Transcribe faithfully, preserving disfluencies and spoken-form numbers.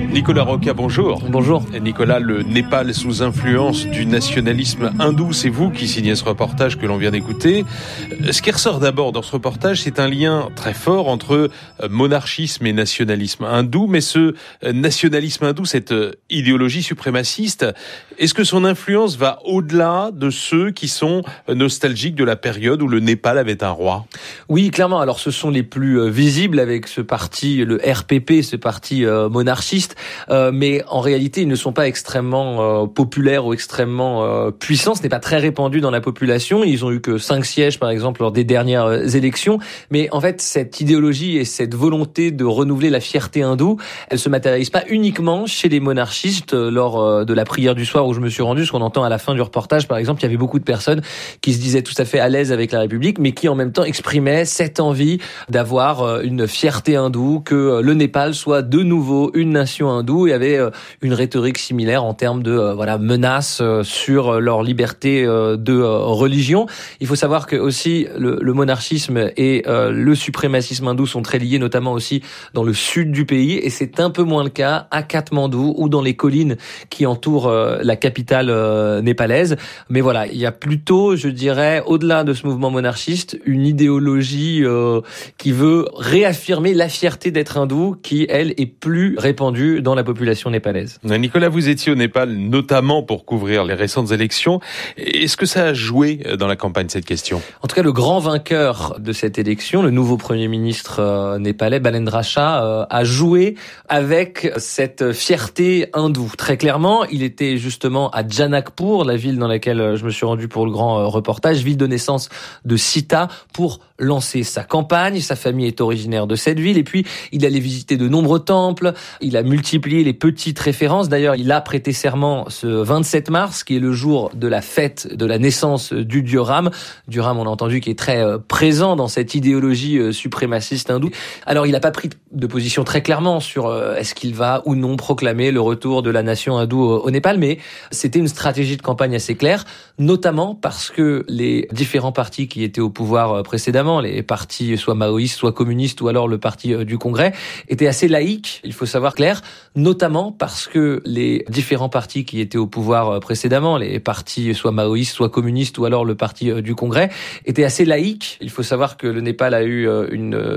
Nicolas Roca, bonjour. Bonjour. Nicolas, le Népal sous influence du nationalisme hindou, c'est vous qui signez ce reportage que l'on vient d'écouter. Ce qui ressort d'abord dans ce reportage, c'est un lien très fort entre monarchisme et nationalisme hindou, mais ce nationalisme hindou, cette idéologie suprémaciste, est-ce que son influence va au-delà de ceux qui sont nostalgiques de la période où le Népal avait un roi? Oui, clairement. Alors, ce sont les plus visibles avec ce parti, le R P P, ce parti euh, monarchiste. Euh, mais en réalité, ils ne sont pas extrêmement euh, populaires ou extrêmement euh, puissants. Ce n'est pas très répandu dans la population. Ils ont eu que cinq sièges, par exemple, lors des dernières euh, élections. Mais en fait, cette idéologie et cette volonté de renouveler la fierté hindoue, elle se matérialise pas uniquement chez les monarchistes. Euh, lors euh, de la prière du soir où je me suis rendu, ce qu'on entend à la fin du reportage, par exemple, il y avait beaucoup de personnes qui se disaient tout à fait à l'aise avec la République, mais qui en même temps exprimaient cette envie d'avoir euh, une fierté hindoue, que euh, le Népal soit de nouveau une nation hindoue, et avait euh, une rhétorique similaire en termes de euh, voilà menaces euh, sur euh, leur liberté euh, de euh, religion. Il faut savoir que aussi le, le monarchisme et euh, le suprémacisme hindou sont très liés, notamment aussi dans le sud du pays, et c'est un peu moins le cas à Katmandou ou dans les collines qui entourent euh, la capitale euh, népalaise. Mais voilà, il y a plutôt, je dirais, au-delà de ce mouvement monarchiste, une idéologie euh, qui veut réaffirmer la fierté d'être hindou, qui elle est plus répandue dans la population népalaise. Nicolas, vous étiez au Népal notamment pour couvrir les récentes élections. Est-ce que ça a joué dans la campagne, cette question? En tout cas, le grand vainqueur de cette élection, le nouveau Premier ministre euh, népalais, Balendra Shah, euh, a joué avec cette fierté hindoue. Très clairement, il était justement à Janakpur, la ville dans laquelle je me suis rendu pour le grand euh, reportage, ville de naissance de Sita, pour lancer sa campagne. Sa famille est originaire de cette ville, et puis il allait visiter de nombreux temples. Il a multiplié les petites références. D'ailleurs, il a prêté serment ce vingt-sept mars, qui est le jour de la fête de la naissance du dieu Ram. Dieu Ram, on a entendu, qui est très euh, présent dans cette idéologie euh, suprémaciste hindoue. Alors, il n'a pas pris de position très clairement sur euh, est-ce qu'il va ou non proclamer le retour de la nation hindoue au, au Népal, mais c'était une stratégie de campagne assez claire, notamment parce que les différents partis qui étaient au pouvoir euh, précédemment, les partis soit maoïstes, soit communistes, ou alors le parti euh, du Congrès, étaient assez laïques, il faut savoir clair, notamment parce que les différents partis qui étaient au pouvoir précédemment, les partis soit maoïstes, soit communistes, ou alors le parti du Congrès, étaient assez laïques. Il faut savoir que le Népal a eu une